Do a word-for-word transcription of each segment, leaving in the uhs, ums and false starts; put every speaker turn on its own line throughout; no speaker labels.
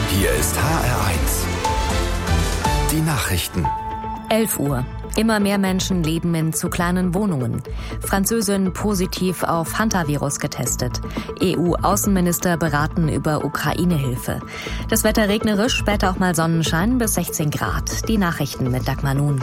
Hier ist H R eins. Die Nachrichten.
elf Uhr. Immer mehr Menschen leben in zu kleinen Wohnungen. Französin positiv auf Hantavirus getestet. E U-Außenminister beraten über Ukraine-Hilfe. Das Wetter regnerisch, später auch mal Sonnenschein bis sechzehn Grad. Die Nachrichten mit Dagmar Nun.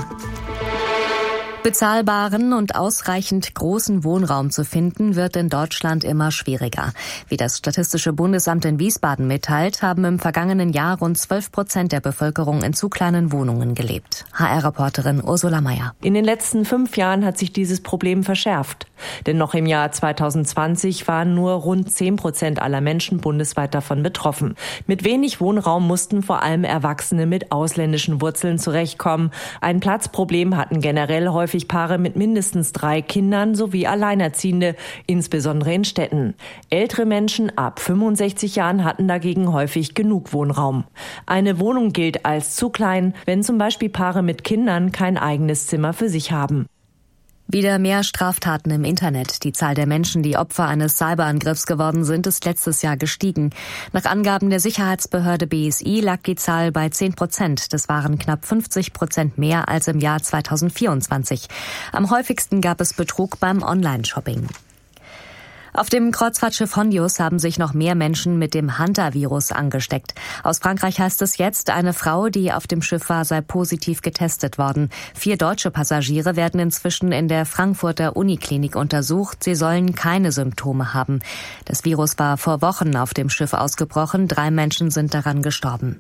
Bezahlbaren und ausreichend großen Wohnraum zu finden, wird in Deutschland immer schwieriger. Wie das Statistische Bundesamt in Wiesbaden mitteilt, haben im vergangenen Jahr rund zwölf Prozent der Bevölkerung in zu kleinen Wohnungen gelebt. H R-Reporterin Ursula Meier.
In den letzten fünf Jahren hat sich dieses Problem verschärft. Denn noch im Jahr zweitausendzwanzig waren nur rund zehn Prozent aller Menschen bundesweit davon betroffen. Mit wenig Wohnraum mussten vor allem Erwachsene mit ausländischen Wurzeln zurechtkommen. Ein Platzproblem hatten generell häufig Paare mit mindestens drei Kindern sowie Alleinerziehende, insbesondere in Städten. Ältere Menschen ab fünfundsechzig Jahren hatten dagegen häufig genug Wohnraum. Eine Wohnung gilt als zu klein, wenn zum Beispiel Paare mit Kindern kein eigenes Zimmer für sich haben.
Wieder mehr Straftaten im Internet. Die Zahl der Menschen, die Opfer eines Cyberangriffs geworden sind, ist letztes Jahr gestiegen. Nach Angaben der Sicherheitsbehörde B S I lag die Zahl bei zehn Prozent. Das waren knapp fünfzig Prozent mehr als im Jahr zweitausendvierundzwanzig. Am häufigsten gab es Betrug beim Online-Shopping. Auf dem Kreuzfahrtschiff Hondius haben sich noch mehr Menschen mit dem Hantavirus angesteckt. Aus Frankreich heißt es jetzt, eine Frau, die auf dem Schiff war, sei positiv getestet worden. Vier deutsche Passagiere werden inzwischen in der Frankfurter Uniklinik untersucht. Sie sollen keine Symptome haben. Das Virus war vor Wochen auf dem Schiff ausgebrochen. Drei Menschen sind daran gestorben.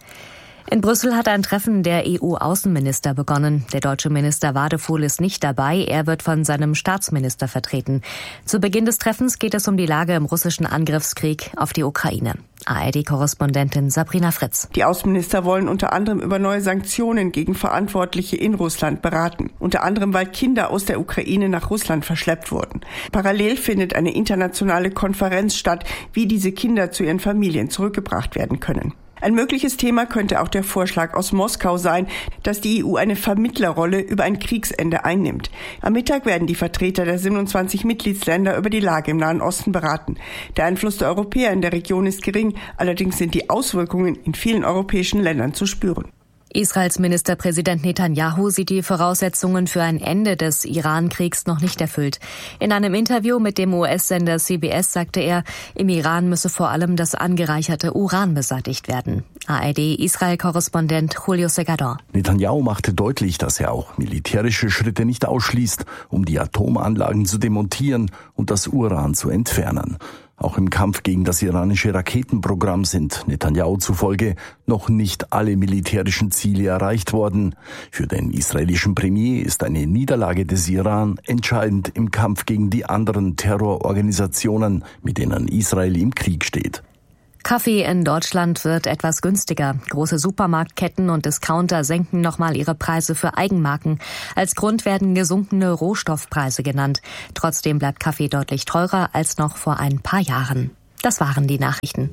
In Brüssel hat ein Treffen der E U-Außenminister begonnen. Der deutsche Minister Wadefuhl ist nicht dabei. Er wird von seinem Staatsminister vertreten. Zu Beginn des Treffens geht es um die Lage im russischen Angriffskrieg auf die Ukraine. A R D-Korrespondentin Sabrina Fritz.
Die Außenminister wollen unter anderem über neue Sanktionen gegen Verantwortliche in Russland beraten. Unter anderem, weil Kinder aus der Ukraine nach Russland verschleppt wurden. Parallel findet eine internationale Konferenz statt, wie diese Kinder zu ihren Familien zurückgebracht werden können. Ein mögliches Thema könnte auch der Vorschlag aus Moskau sein, dass die E U eine Vermittlerrolle über ein Kriegsende einnimmt. Am Mittag werden die Vertreter der siebenundzwanzig Mitgliedsländer über die Lage im Nahen Osten beraten. Der Einfluss der Europäer in der Region ist gering, allerdings sind die Auswirkungen in vielen europäischen Ländern zu spüren.
Israels Ministerpräsident Netanyahu sieht die Voraussetzungen für ein Ende des Iran-Kriegs noch nicht erfüllt. In einem Interview mit dem U S-Sender C B S sagte er, im Iran müsse vor allem das angereicherte Uran beseitigt werden. A R D-Israel-Korrespondent Julio Segador.
Netanyahu machte deutlich, dass er auch militärische Schritte nicht ausschließt, um die Atomanlagen zu demontieren und das Uran zu entfernen. Auch im Kampf gegen das iranische Raketenprogramm sind Netanyahu zufolge noch nicht alle militärischen Ziele erreicht worden. Für den israelischen Premier ist eine Niederlage des Iran entscheidend im Kampf gegen die anderen Terrororganisationen, mit denen Israel im Krieg steht.
Kaffee in Deutschland wird etwas günstiger. Große Supermarktketten und Discounter senken nochmal ihre Preise für Eigenmarken. Als Grund werden gesunkene Rohstoffpreise genannt. Trotzdem bleibt Kaffee deutlich teurer als noch vor ein paar Jahren. Das waren die Nachrichten.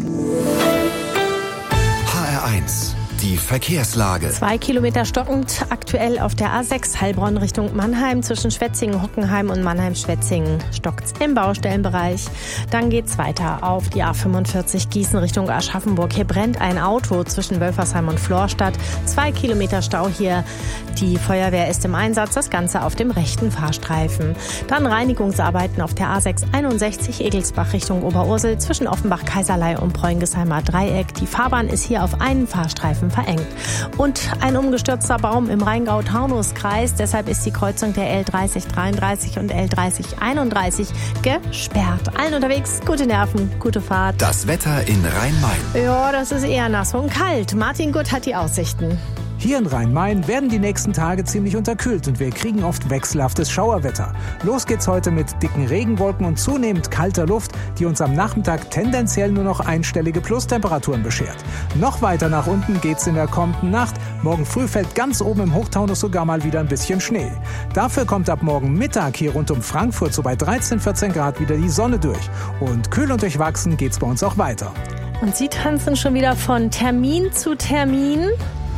H R eins. Die Verkehrslage.
Zwei Kilometer stockend aktuell auf der A sechs Heilbronn Richtung Mannheim. Zwischen Schwetzingen, Hockenheim und Mannheim-Schwetzingen stockt's im Baustellenbereich. Dann geht's weiter auf die A fünfundvierzig Gießen Richtung Aschaffenburg. Hier brennt ein Auto zwischen Wölfersheim und Florstadt. Zwei Kilometer Stau hier. Die Feuerwehr ist im Einsatz. Das Ganze auf dem rechten Fahrstreifen. Dann Reinigungsarbeiten auf der A sechs einundsechzig Egelsbach Richtung Oberursel. Zwischen Offenbach, Kaiserlei und Preungesheimer Dreieck. Die Fahrbahn ist hier auf einen Fahrstreifen verengt. Und ein umgestürzter Baum im Rheingau-Taunus-Kreis. Deshalb ist die Kreuzung der L dreißig dreiunddreißig und L dreißig einunddreißig gesperrt. Allen unterwegs, gute Nerven, gute Fahrt.
Das Wetter in Rhein-Main.
Ja, das ist eher nass und kalt. Martin Gutt hat die Aussichten.
Hier in Rhein-Main werden die nächsten Tage ziemlich unterkühlt und wir kriegen oft wechselhaftes Schauerwetter. Los geht's heute mit dicken Regenwolken und zunehmend kalter Luft, die uns am Nachmittag tendenziell nur noch einstellige Plustemperaturen beschert. Noch weiter nach unten geht's in der kommenden Nacht. Morgen früh fällt ganz oben im Hochtaunus sogar mal wieder ein bisschen Schnee. Dafür kommt ab morgen Mittag hier rund um Frankfurt so bei dreizehn, vierzehn Grad wieder die Sonne durch. Und kühl und durchwachsen geht's bei uns auch weiter.
Und Sie tanzen schon wieder von Termin zu Termin.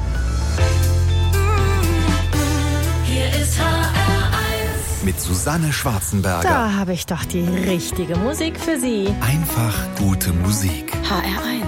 Hier ist H R eins. Mit Susanne Schwarzenberger.
Da habe ich doch die richtige Musik für Sie.
Einfach gute Musik.
H R eins.